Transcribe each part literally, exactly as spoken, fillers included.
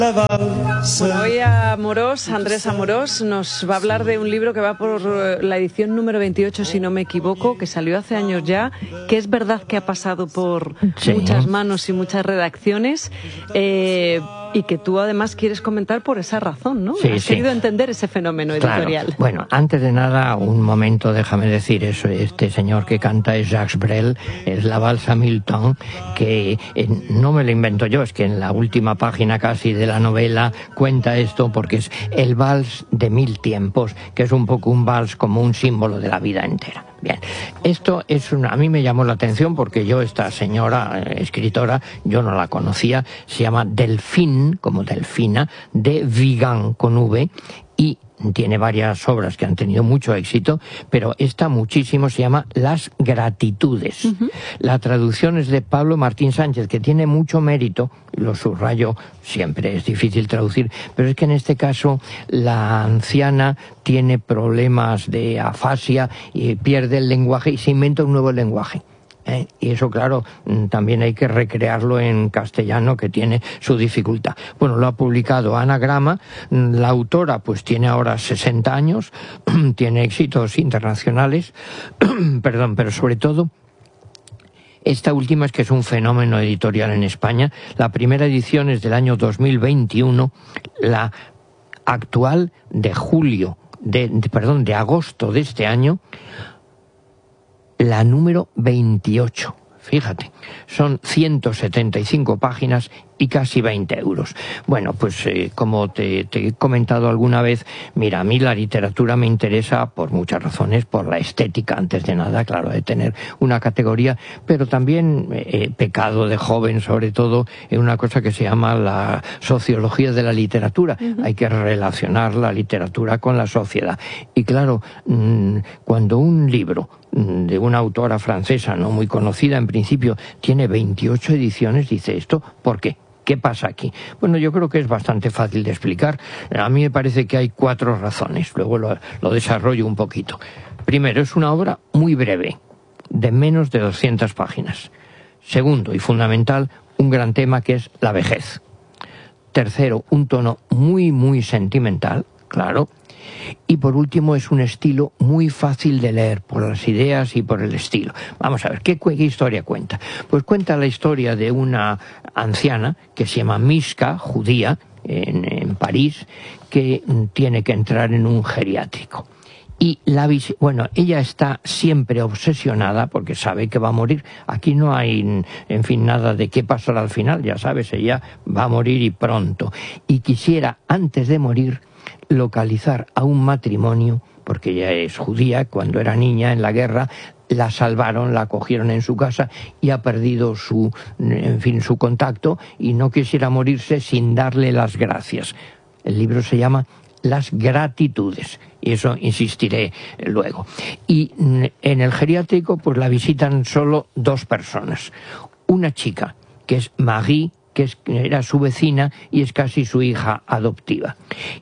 Bueno, hoy Amorós, Andrés Amorós, nos va a hablar de un libro que va por la edición número veintiocho, si no me equivoco, que salió hace años ya, que es verdad que ha pasado por sí. muchas manos y muchas redacciones, eh, y que tú además quieres comentar por esa razón, ¿no? Sí, Has sí. querido entender ese fenómeno editorial. Claro. Bueno, antes de nada, un momento, déjame decir eso, este señor que canta es Jacques Brel, es la valsa Milton, que eh, no me lo invento yo, es que en la última página casi de la novela cuenta esto, porque es el vals de mil tiempos, que es un poco un vals como un símbolo de la vida entera. Bien, esto es una, a mí me llamó la atención porque yo, esta señora eh, escritora, yo no la conocía, se llama Delphine, como Delfina, de Vigan con V, y tiene varias obras que han tenido mucho éxito, pero esta muchísimo, se llama Las Gratitudes. Uh-huh. La traducción es de Pablo Martín Sánchez, que tiene mucho mérito, lo subrayo, siempre es difícil traducir, pero es que en este caso la anciana tiene problemas de afasia y pierde el lenguaje y se inventa un nuevo lenguaje. ¿Eh? Y eso, claro, también hay que recrearlo en castellano, que tiene su dificultad. Bueno, lo ha publicado Anagrama. La autora pues tiene ahora sesenta años, tiene éxitos internacionales, perdón, pero sobre todo esta última es que es un fenómeno editorial en España. La primera edición es del año dos mil veintiuno, la actual de julio, de, de perdón, de agosto de este año, la número veintiocho. Fíjate, son ciento setenta y cinco páginas y casi veinte euros. Bueno, pues eh, como te, te he comentado alguna vez, mira, a mí la literatura me interesa por muchas razones, por la estética, antes de nada, claro, de tener una categoría, pero también eh, pecado de joven, sobre todo, en una cosa que se llama la sociología de la literatura. Uh-huh. Hay que relacionar la literatura con la sociedad. Y claro, mmm, cuando un libro de una autora francesa no muy conocida en principio tiene veintiocho ediciones, dice esto, ¿por qué? ¿Qué pasa aquí? Bueno, yo creo que es bastante fácil de explicar. A mí me parece que hay cuatro razones, luego lo, lo desarrollo un poquito. Primero, es una obra muy breve, de menos de doscientas páginas. Segundo, y fundamental, un gran tema que es la vejez. Tercero, un tono muy, muy sentimental, claro. Y por último, es un estilo muy fácil de leer por las ideas y por el estilo. Vamos a ver, ¿qué, qué historia cuenta? Pues cuenta la historia de una anciana que se llama Miska, judía, en, en París, que tiene que entrar en un geriátrico. Y la bueno, ella está siempre obsesionada porque sabe que va a morir. Aquí no hay, en fin, nada de qué pasará al final, ya sabes, ella va a morir y pronto. Y quisiera, antes de morir, localizar a un matrimonio, porque ella es judía, cuando era niña en la guerra la salvaron, la acogieron en su casa y ha perdido su, en fin, su contacto y no quisiera morirse sin darle las gracias. El libro se llama Las Gratitudes, y eso insistiré luego. Y en el geriátrico pues la visitan solo dos personas. Una chica, que es Marie, que es, era su vecina y es casi su hija adoptiva.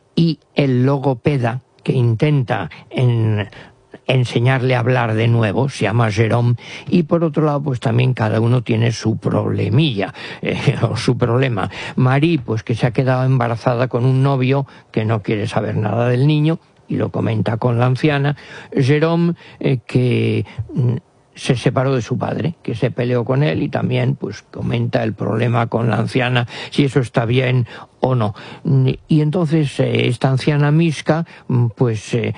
Y el logopeda, que intenta en, enseñarle a hablar de nuevo, se llama Jérôme, y por otro lado, pues también cada uno tiene su problemilla, eh, o su problema. Marie, pues que se ha quedado embarazada con un novio que no quiere saber nada del niño, y lo comenta con la anciana. Jérôme, eh, que se separó de su padre, que se peleó con él y también pues comenta el problema con la anciana, si eso está bien o no. Y entonces eh, esta anciana Miska, pues eh,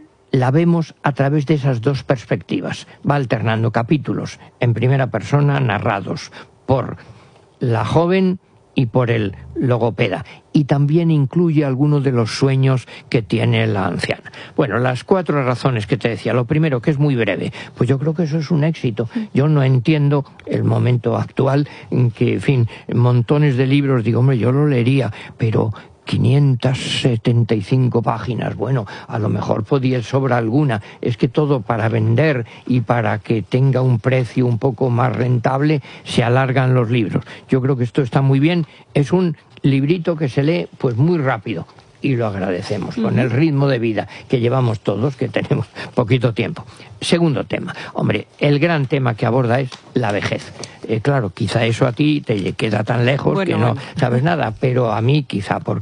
la vemos a través de esas dos perspectivas. Va alternando capítulos en primera persona narrados por la joven y por el logopeda, y también incluye algunos de los sueños que tiene la anciana. Bueno, las cuatro razones que te decía. Lo primero, que es muy breve, pues yo creo que eso es un éxito. Yo no entiendo el momento actual en que, en fin, montones de libros, digo, hombre, yo lo leería, pero quinientas setenta y cinco páginas, bueno, a lo mejor podía sobrar alguna. Es que todo para vender y para que tenga un precio un poco más rentable se alargan los libros. Yo creo que esto está muy bien. Es un librito que se lee pues muy rápido. y lo agradecemos, con el ritmo de vida que llevamos todos, que tenemos poquito tiempo. Segundo tema, hombre, el gran tema que aborda es la vejez. Eh, claro, quizá eso a ti te queda tan lejos bueno, que no bueno. sabes nada, pero a mí quizá porque